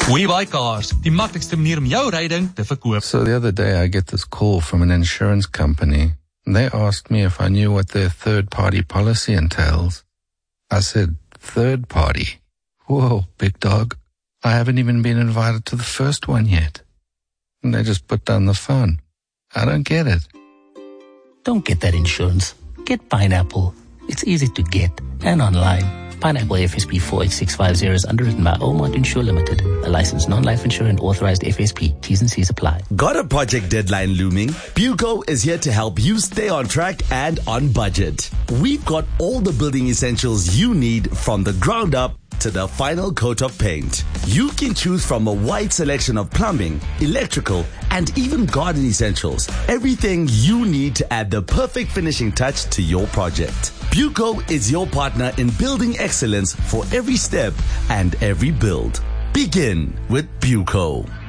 WeBuyCars, die maklikste manier om jou ryding te verkoop. So the other day I get this call from an insurance company. They asked me if I knew what their third-party policy entails. I said, third party? Whoa, big dog. I haven't even been invited to the first one yet. And they just put down the phone. I don't get it. Don't get that insurance. Get Pineapple. It's easy to get and online. Pineapple FSP 48650 is underwritten by Omont Insure Limited, a licensed non-life insurer and authorized FSP. T's and C's apply. Got a project deadline looming? Buco is here to help you stay on track and on budget. We've got all the building essentials you need from the ground up to the final coat of paint. You can choose from a wide selection of plumbing, electrical, and even garden essentials. Everything you need to add the perfect finishing touch to your project. Buco is your partner in building excellence for every step and every build. Begin with Buco.